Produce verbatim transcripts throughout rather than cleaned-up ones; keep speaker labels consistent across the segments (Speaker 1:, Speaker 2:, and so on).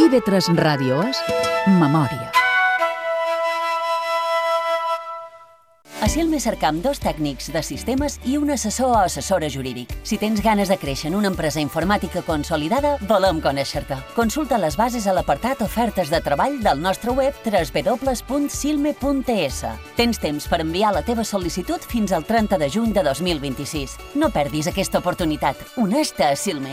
Speaker 1: I V tres Ràdio és Memòria.
Speaker 2: A Silme cercam dos tècnics de sistemes i un assessor o assessora jurídic. Si tens ganes de créixer en una empresa informàtica consolidada, volem conèixer-te. Consulta les bases a l'apartat Ofertes de treball del nostre web w w w punt silme punt e s. Tens temps per enviar la teva sol·licitud fins al trenta de juny de dos mil vint-i-sis. No perdis aquesta oportunitat. Uneix-te a Silme.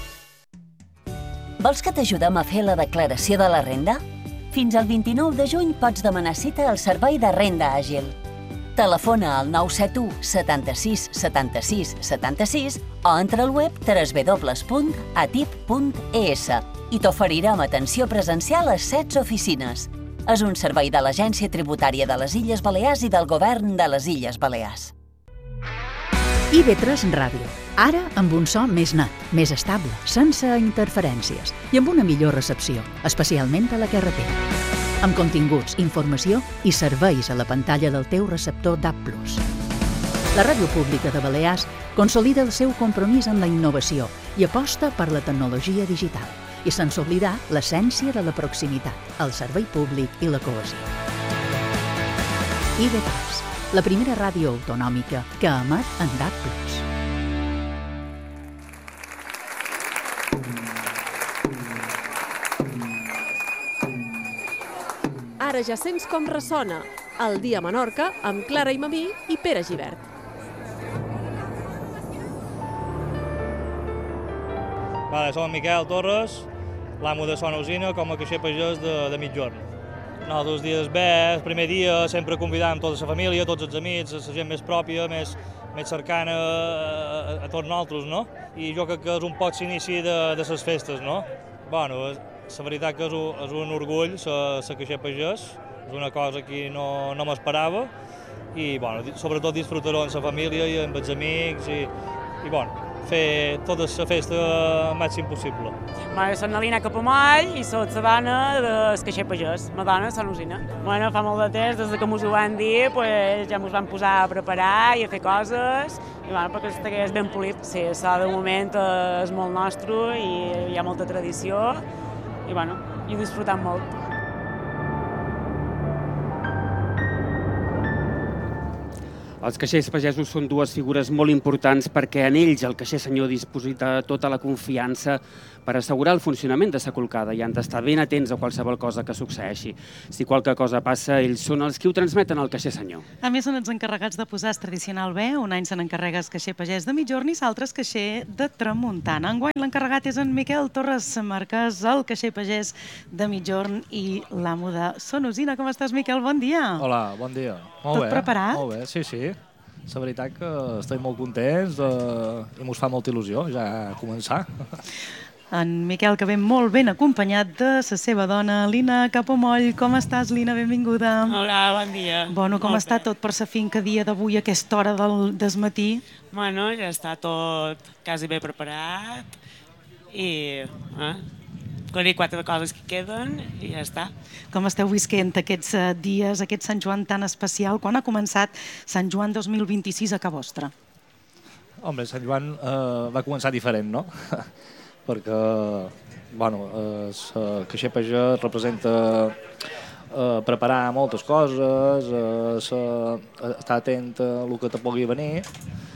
Speaker 2: Vols que t'ajudem a fer la declaració de la renda? Fins al vint-i-nou de juny pots demanar cita al Servei de Renda Àgil. Telefona al nou set u setanta-sis setanta-sis setanta-sis o entra al web w w w punt atip punt e s i t'oferirem atenció presencial a set oficines. És un servei de l'Agència Tributària de les Illes Balears i del Govern de les Illes Balears.
Speaker 1: I V tres Ràdio. Ara amb un so més net, més estable, sense interferències i amb una millor recepció, especialment a la carretera. Amb continguts, informació i serveis a la pantalla del teu receptor D A B plus. La Ràdio Pública de Balears consolida el seu compromís amb la innovació i aposta per la tecnologia digital i sense oblidar l'essència de la proximitat, el servei públic i la cohesió. I V tres, la primera ràdio autonòmica que emet en D A B plus.
Speaker 3: Ara ja sents com ressona El dia a Menorca amb Clara Imamí i Pere Gibert.
Speaker 4: Vale, som en Miquel Torres, l'amo de Sona Usina, com a caixer pagès de, de mitjorn. Nosaltres dies bé, el primer dia sempre convidàvem tota la família, tots els amics, la gent més pròpia, més, més cercana a, a tots nosaltres, no? I jo crec que és un poc l'inici de, de les festes, no? Bueno, la veritat que és un, és un orgull ser caixer pagès, és una cosa que no, no m'esperava i bueno, sobretot disfrutar-ho amb la família i amb els amics i, i bueno, fer tota la festa el màxim possible.
Speaker 5: Bueno, soc l'Alina Capomoll i soc la dona del caixer pagès, ma dona de Sona Usina. Bueno, fa molt de temps, des que mos ho van dir, pues, ja mos vam posar a preparar i a fer coses i bueno, perquè estigués ben polit. Sí, això de moment és molt nostre i hi ha molta tradició i bueno, i disfrutant molt.
Speaker 6: Els caixers pagesos són dues figures molt importants perquè en ells el caixer senyor diposita tota la confiança per assegurar el funcionament de sa colcada i han d'estar ben atents a qualsevol cosa que succeeixi. Si qualque cosa passa, ells són els qui ho transmeten al caixer senyor.
Speaker 7: A més, són els encarregats de posar el tradicional bé. Un any se n'encarrega el caixer pagès de mitjorn i l'altre caixer de tramuntana. Enguany l'encarregat és en Miquel Torres Marques, el caixer pagès de mitjorn i l'amo de Sona Usina. Com estàs, Miquel? Bon dia.
Speaker 8: Hola, bon dia. Molt
Speaker 7: Tot
Speaker 8: bé,
Speaker 7: preparat?
Speaker 8: Molt bé, sí, sí. La veritat que estem molt contents eh, i mos fa molta il·lusió ja començar.
Speaker 7: En Miquel, que ve molt ben acompanyat de la seva dona, Lina Capomoll. Com estàs, Lina? Benvinguda.
Speaker 5: Hola, bon dia.
Speaker 7: Bueno, com
Speaker 5: Molt
Speaker 7: està
Speaker 5: bé.
Speaker 7: tot per la finca dia d'avui a aquesta hora del desmatí?
Speaker 5: Bueno, ja està tot quasi bé preparat i eh, aclarir quatre coses que queden i ja està.
Speaker 7: Com esteu visquent aquests eh, dies, aquest Sant Joan tan especial? Quan ha començat Sant Joan dos mil vint-i-sis a ca vostra?
Speaker 8: Home, Sant Joan eh, va començar diferent, no? Perquè, bueno, el caixer pagès representa eh, preparar moltes coses, eh, ser, estar atent a el que te pugui venir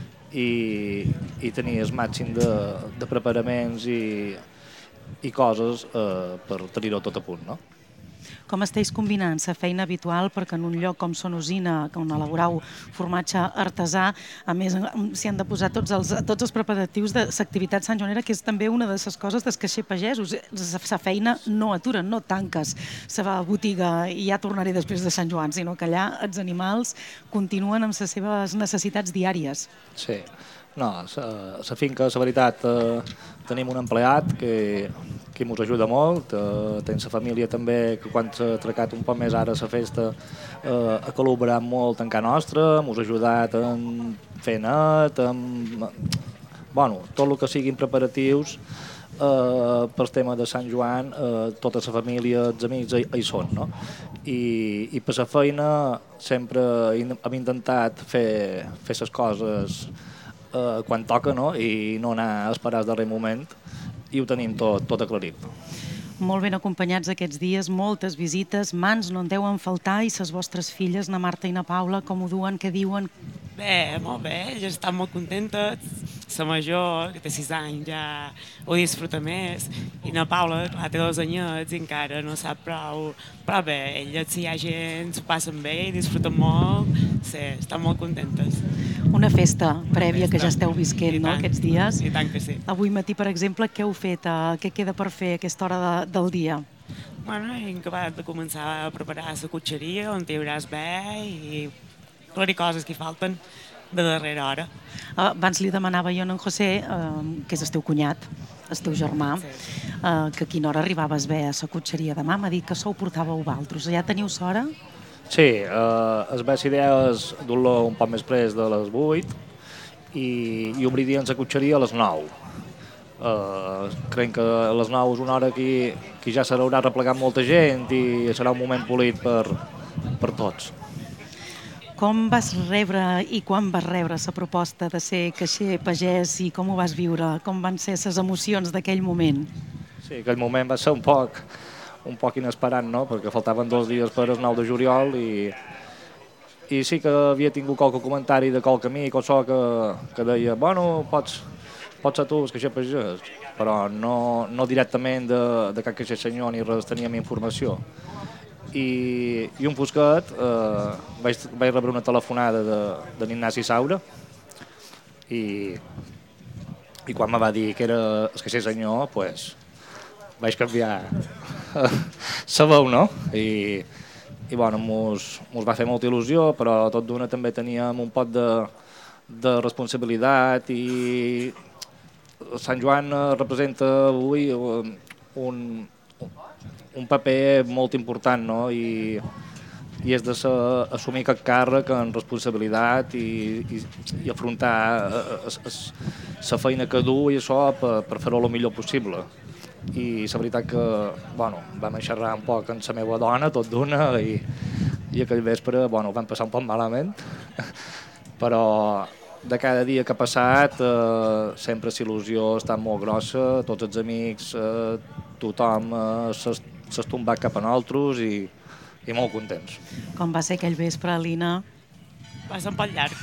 Speaker 8: i, i tenir el màxim de, de preparaments i, i coses eh, per tenir-ho tot a punt, no?
Speaker 7: Com esteu combinant la feina habitual perquè en un lloc com Sona Usina, on elaborau formatge artesà, a més s'hi han de posar tots els, tots els preparatius de l'activitat santjoanera, que és també una de les coses del caixer pagesos. La feina no atura, no tanques la botiga i ja tornaré després de Sant Joan, sinó que allà els animals continuen amb les seves necessitats diàries.
Speaker 8: Sí. No, la finca, la veritat, eh, tenim un empleat que, que ens ajuda molt, eh, tenim la família també, que quan s'ha atracat un poc més ara la festa, eh, ha col·laborat molt en ca nostra, ens ha ajudat en fer net, en, bueno, tot el que siguin preparatius eh, pel tema de Sant Joan, eh, tota la família, els amics hi, hi són, no? I, i per la feina sempre hem intentat fer, fer les coses Uh, quan toca, no? I no anar a esperar el darrer moment i ho tenim tot, tot aclarit.
Speaker 7: Molt ben acompanyats aquests dies, moltes visites, mans no en deuen faltar, i ses vostres filles, na Marta i na Paula, com ho duen, què diuen?
Speaker 5: Bé, molt bé, elles estan molt contentes. La major, que té sis anys, ja ho disfruta més. I na Paula, clar, té dos anyets i encara no sap prou. Però bé, elles, si hi ha gent, s'ho passen bé i disfruten molt. Sí, estan molt contentes.
Speaker 7: Una festa prèvia que ja esteu visquent, no, aquests dies?
Speaker 5: I tant que sí.
Speaker 7: Avui matí, per exemple, què heu fet? Què queda per fer a aquesta hora de, del dia?
Speaker 5: Bueno, hem acabat de començar a preparar la cotxeria, on hi hauràs bé i aclarir coses que hi falten de darrera hora.
Speaker 7: Abans li demanava jo a en José, que és el teu cunyat, el teu germà, que a quina hora arribaves bé a la cotxeria demà. M'ha dit que això ho portàveu vosaltres. Ja teniu l'hora?
Speaker 8: Sí, es va idea és dur-lo un poc més pres de les vuit i, i obririen la cotxeria a les nou. Uh, crec que a les nou és una hora que, que ja s'haurà replegat molta gent i serà un moment polit per, per tots.
Speaker 7: Com vas rebre i quan vas rebre la proposta de ser caixer pagès i com ho vas viure? Com van ser les emocions d'aquell moment?
Speaker 8: Sí, aquell moment va ser un poc, un poc inesperat, no? Perquè faltaven dos dies per el nou de juliol i, i sí que havia tingut qualque comentari de qualque amic o so que, que deia, bueno, pots, pots ser tu el caixer pagès, però no, no directament de, de cap caixer senyor ni res, teníem informació. I, i un fosquet eh, vaig, vaig rebre una telefonada de, de l'Ignasi Saura i, i quan me va dir que era el caixer senyor, pues, vaig canviar la veu, no? I, i bueno, mos, mos va fer molta il·lusió, però tot d'una també teníem un pot de, de responsabilitat i Sant Joan representa avui un, un paper molt important, no? I, i és d'assumir aquest càrrec en responsabilitat i, i, i afrontar la feina que du i això per, per fer-ho el millor possible. I la veritat que, bueno, vam xerrar un poc amb la meva dona, tot d'una, i, i aquell vespre, bueno, vam passar un poc malament, però de cada dia que ha passat eh, sempre la il·lusió ha estat molt grossa, tots els amics, eh, tothom eh, s'ha tombat cap a nosaltres i, i molt contents.
Speaker 7: Com va ser aquell vespre, Alina?
Speaker 5: Va ser un poc llarg.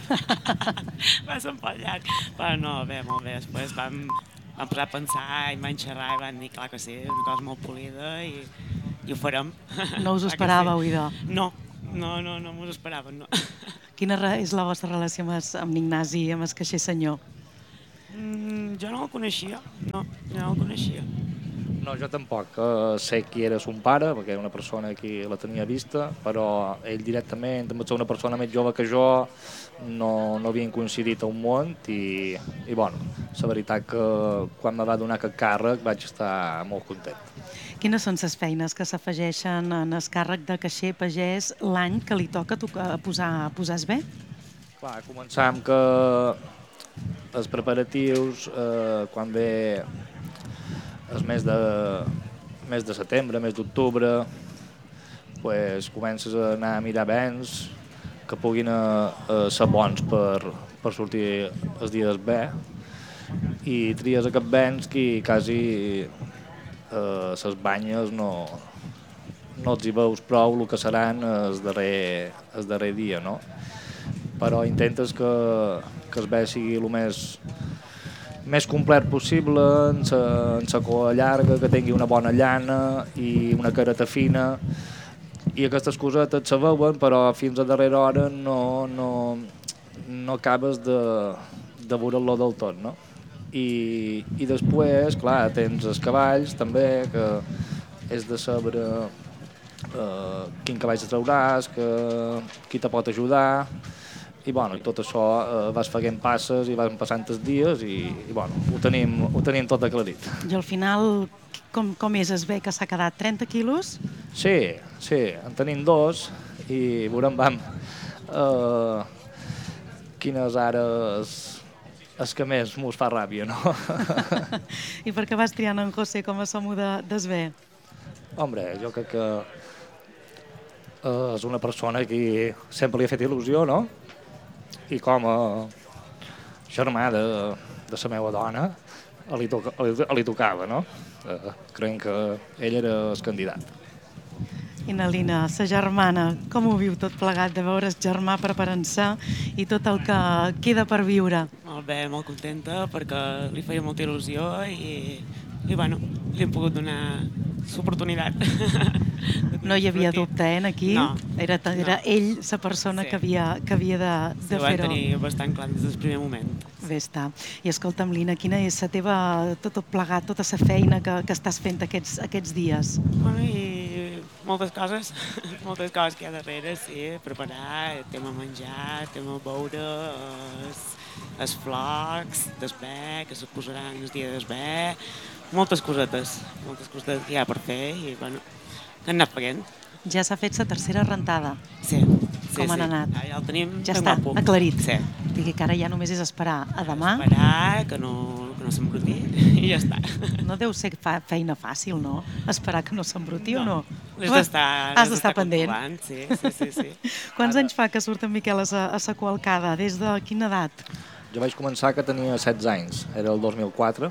Speaker 5: Va ser un poc llarg. Però no, bé, molt bé. Després vam, vam posar a pensar i vam xerrar i vam dir, clar que sí, és una cosa molt polida i, i ho farem.
Speaker 7: No us ho esperàveu, idò?
Speaker 5: No, no, no, no m'ho esperàvem, no.
Speaker 7: Quina és la vostra relació amb, es, amb l'Ignasi i amb el caixer senyor?
Speaker 5: Mm, jo no el coneixia, no, jo no el coneixia.
Speaker 8: No, jo tampoc. Uh, sé qui era son pare, perquè era una persona que la tenia vista, però ell directament, també ser una persona més jove que jo, no, no havien coincidit a un món i, i bueno, la veritat que quan me va donar aquest càrrec vaig estar molt content.
Speaker 7: Quines són les feines que s'afegeixen en el càrrec de caixer pagès l'any que li toca posar, posar bé?
Speaker 8: Clar, començam que els preparatius, eh, quan ve el mes de, mes de setembre, mes d'octubre, pues, comences a anar a mirar vents que puguin a, a ser bons per, per sortir els dies bé i tries aquests vents que quasi eh, les banyes no, no els hi veus prou el que seran el darrer, el darrer dia, no? Però intentes que, que el bé sigui el més més complet possible, en la cua llarga, que tingui una bona llana i una careta fina, i aquestes cosetes se veuen, però fins a darrera hora no, no, no acabes de, de veure-lo del tot, no? I, i després, clar, tens els cavalls també, que és de saber eh, quin cavall trauràs, que, qui te pot ajudar, i bueno, tot això eh, vas fent passes i van passant els dies i, i bueno, ho tenim, ho tenim tot aclarit.
Speaker 7: I al final, com, com és es bé que s'ha quedat? trenta quilos?
Speaker 8: Sí, sí, en tenim dos i veurem vam eh, quines ara és, és que més mos fa ràbia, no?
Speaker 7: I per què vas triar en José com a som-ho de, d'esbé?
Speaker 8: Hombre, jo crec que eh, és una persona que sempre li ha fet il·lusió, no? I com a germà de, de la meva dona li, toca, li, li tocava, no? eh, creiem que ell era el candidat.
Speaker 7: I na Lina, sa germana, com ho viu tot plegat de veure's germà preparant-se i tot el que queda per viure?
Speaker 5: Molt bé, molt contenta perquè li feia molta il·lusió i, i bueno, li hem pogut donar l'oportunitat.
Speaker 7: No hi havia dubte, eh, aquí?
Speaker 5: No.
Speaker 7: Era, era
Speaker 5: no.
Speaker 7: ell la persona
Speaker 5: Sí.
Speaker 7: que havia, que havia de,
Speaker 5: Sí,
Speaker 7: de
Speaker 5: ho vam
Speaker 7: fer-ho.
Speaker 5: tenir bastant clar des del primer moment.
Speaker 7: Bé està. I escolta'm, Lina, quina és la teva, tot, tot plegat, tota la feina que, que estàs fent aquests, aquests dies?
Speaker 5: Bueno, i moltes coses, moltes coses que hi ha darrere, sí, preparar, el tema menjar, el tema beure, els, els flocs, d'esber, que se posaran el dia d'esber, moltes cosetes, moltes cosetes que hi ha per fer i, bueno, hem anat paguent.
Speaker 7: Ja s'ha fet la tercera rentada.
Speaker 5: Sí, sí,
Speaker 7: Com han
Speaker 5: sí.
Speaker 7: anat?
Speaker 5: Ja, ja el tenim
Speaker 7: Ja
Speaker 5: ben
Speaker 7: està,
Speaker 5: guapo.
Speaker 7: aclarit.
Speaker 5: Sí.
Speaker 7: Digui que ara ja només és esperar a demà.
Speaker 5: Esperar, que no, que no s'embruti i ja està.
Speaker 7: No deu ser fa, feina fàcil, no? Esperar que no s'embruti o no?
Speaker 5: L'has d'estar
Speaker 7: Has d'estar pendent.
Speaker 5: controlant, sí, sí, sí. sí.
Speaker 7: Quants anys fa que surt en Miquel a sa, a sa coalcada? Des de quina edat?
Speaker 8: Jo vaig començar que tenia setze anys, era el dos mil quatre,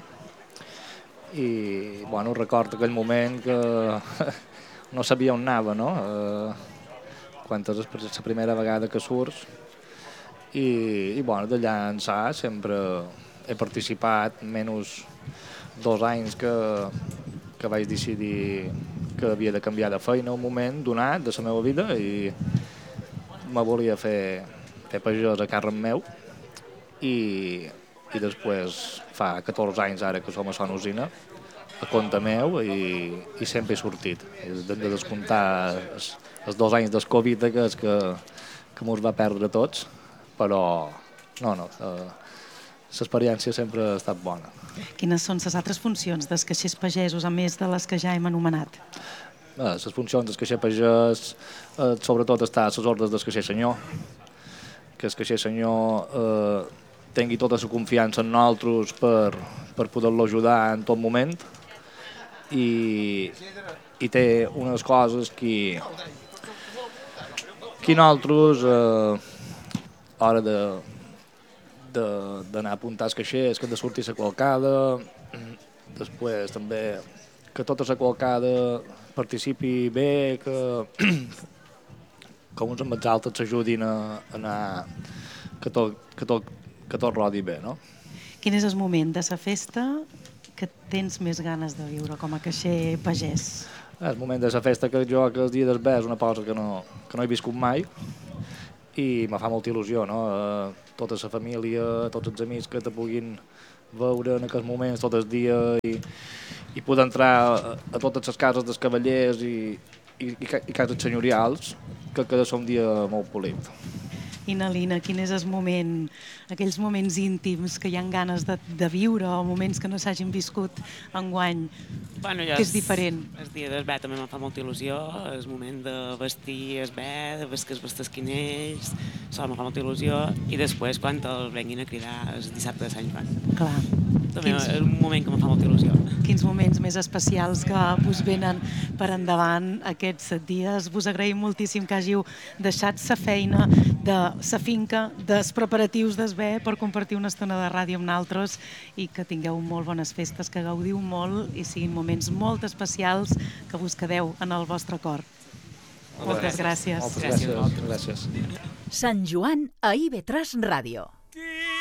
Speaker 8: i bueno, recordo aquell moment que no sabia on anava, no? Eh, quan és la primera vegada que surts. I, i bueno, d'allà ençà sempre he participat, menys dos anys que, que vaig decidir que havia de canviar de feina un moment donat de la meva vida i me volia fer, fer pagès a càrrec meu i, i després fa catorze anys ara que som a Son Usina a compte meu i, i sempre he sortit. Hem de descomptar els, els dos anys del Covid aquests que, que mos va perdre tots, però no, no, eh, l'experiència sempre ha estat bona.
Speaker 7: Quines són les altres funcions dels caixers pagesos, a més de les que ja hem anomenat?
Speaker 8: Eh, les funcions del caixer pagès, eh, sobretot està a les ordres del caixer senyor, que el caixer senyor eh, tingui tota la confiança en nosaltres per, per poder-lo ajudar en tot moment i, i té unes coses que, que nosaltres eh, a l'hora de d'anar a apuntar els caixers, que han de sortir la qualcada, després també que tota la qualcada participi bé, que, que uns amb els altres s'ajudin a anar, que tot, que, tot, que tot rodi bé, no?
Speaker 7: Quin és el moment de la festa que tens més ganes de viure com a caixer pagès?
Speaker 8: El moment de la festa que jo, que el dia del bé és una cosa que no, que no he viscut mai i me fa molta il·lusió, no? Eh, tota la família, tots els amics que te puguin veure en aquests moments tot el dia i, i poder entrar a, a totes les cases dels cavallers i, i, i, i cases senyorials, que cada un dia molt polit.
Speaker 7: I na Lina, quin és el moment, aquells moments íntims que hi ha ganes de, de viure o moments que no s'hagin viscut enguany,
Speaker 5: Bueno, ja
Speaker 7: que és diferent?
Speaker 5: El dia d'esber també em fa molta il·lusió, el moment de vestir esber, de vestir els vestasquinells, això em fa molta il·lusió, i després quan el venguin a cridar el dissabte de Sant Joan.
Speaker 7: Clar.
Speaker 5: També
Speaker 7: Quins-
Speaker 5: és un moment que em fa molta il·lusió.
Speaker 7: Quins moments més especials que vos venen per endavant aquests dies. Vos agraïm moltíssim que hàgiu deixat sa feina de sa finca, dels preparatius d'esber per compartir una estona de ràdio amb naltros i que tingueu molt bones festes, que gaudiu molt i siguin moments molt especials que vos quedeu en el vostre cor. Moltes gràcies.
Speaker 8: Moltes gràcies. gràcies.
Speaker 1: Sant Joan a I V tres Ràdio.